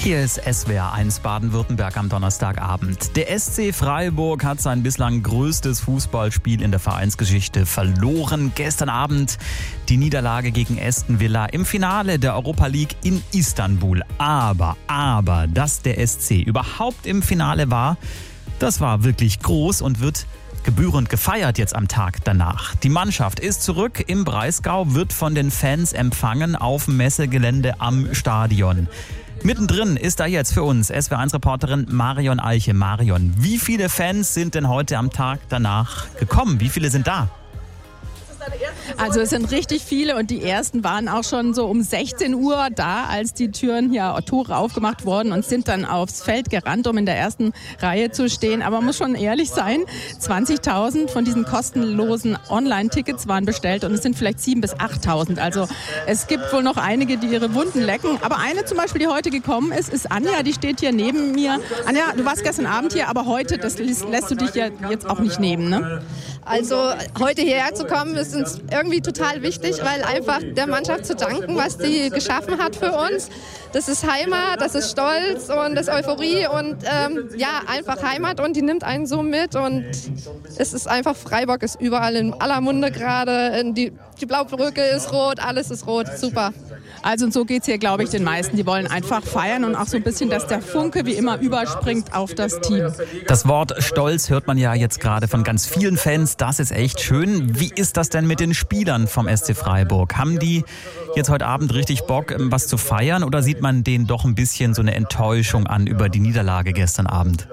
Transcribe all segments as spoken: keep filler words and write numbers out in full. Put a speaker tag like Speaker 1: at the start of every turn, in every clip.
Speaker 1: Hier ist S W R eins Baden-Württemberg am Donnerstagabend. Der S C Freiburg hat sein bislang größtes Fußballspiel in der Vereinsgeschichte verloren. Gestern Abend die Niederlage gegen Aston Villa im Finale der Europa League in Istanbul. Aber, aber, dass der S C überhaupt im Finale war, das war wirklich groß und wird gebührend gefeiert jetzt am Tag danach. Die Mannschaft ist zurück im Breisgau, wird von den Fans empfangen auf dem Messegelände am Stadion. Mittendrin ist da jetzt für uns S W R eins Reporterin Marion Eiche. Marion, wie viele Fans sind denn heute am Tag danach gekommen? Wie viele sind da?
Speaker 2: Also es sind richtig viele und die ersten waren auch schon so um sechzehn Uhr da, als die Türen hier, Tore aufgemacht wurden und sind dann aufs Feld gerannt, um in der ersten Reihe zu stehen. Aber man muss schon ehrlich sein, zwanzigtausend von diesen kostenlosen Online-Tickets waren bestellt und es sind vielleicht siebentausend bis achttausend. Also es gibt wohl noch einige, die ihre Wunden lecken. Aber eine zum Beispiel, die heute gekommen ist, ist Anja, die steht hier neben mir. Anja, du warst gestern Abend hier, aber heute, das lässt du dich ja jetzt auch nicht nehmen, ne?
Speaker 3: Also heute hierher zu kommen, ist uns irgendwie total wichtig, weil einfach der Mannschaft zu danken, was die geschaffen hat für uns. Das ist Heimat, das ist Stolz und das ist Euphorie und ähm, ja, einfach Heimat und die nimmt einen so mit und es ist einfach, Freiburg ist überall in aller Munde gerade, die, die Blaubrücke ist rot, alles ist rot, super.
Speaker 2: Also und so geht es hier, glaube ich, den meisten. Die wollen einfach feiern und auch so ein bisschen, dass der Funke wie immer überspringt auf das Team.
Speaker 1: Das Wort Stolz hört man ja jetzt gerade von ganz vielen Fans. Das ist echt schön. Wie ist das denn mit den Spielern vom S C Freiburg? Haben die jetzt heute Abend richtig Bock, was zu feiern? Oder sieht man denen doch ein bisschen so eine Enttäuschung an über die Niederlage gestern Abend?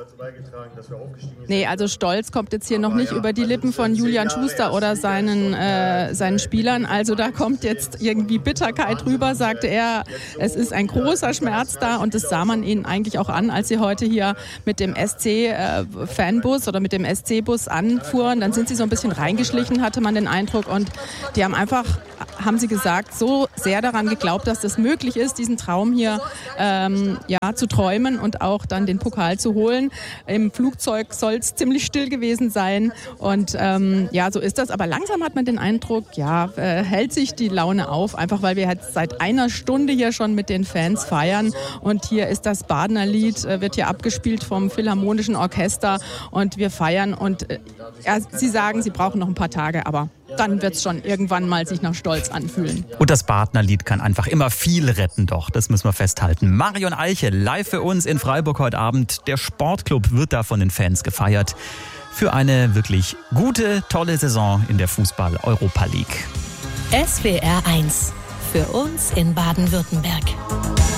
Speaker 2: Nee, also Stolz kommt jetzt hier noch nicht über die Lippen von Julian Schuster oder seinen, äh, seinen Spielern. Also da kommt jetzt irgendwie Bitterkeit rüber, sagte er. Es ist ein großer Schmerz da und das sah man ihnen eigentlich auch an, als sie heute hier mit dem S C-Fanbus oder mit dem S C-Bus anfuhren. Dann sind sie so ein bisschen reingeschlichen, hatte man den Eindruck. Und die haben einfach, haben sie gesagt, so sehr daran geglaubt, dass das möglich ist, diesen Traum hier ähm, ja, zu träumen und auch dann den Pokal zu holen. Im Flugzeug soll es ziemlich still gewesen sein und ähm, ja, so ist das. Aber langsam hat man den Eindruck, ja, äh, hält sich die Laune auf, einfach weil wir jetzt seit einer Stunde hier schon mit den Fans feiern und hier ist das Badener Lied, äh, wird hier abgespielt vom Philharmonischen Orchester und wir feiern und äh, ja, sie sagen, sie brauchen noch ein paar Tage, aber dann wird es schon irgendwann mal sich nach Stolz anfühlen.
Speaker 1: Und das Badener Lied kann einfach immer viel retten, doch. Das müssen wir festhalten. Marion Eiche, live für uns in Freiburg heute Abend. Der Sportclub wird da von den Fans gefeiert. Für eine wirklich gute, tolle Saison in der Fußball-Europa League.
Speaker 4: S W R eins. Für uns in Baden-Württemberg.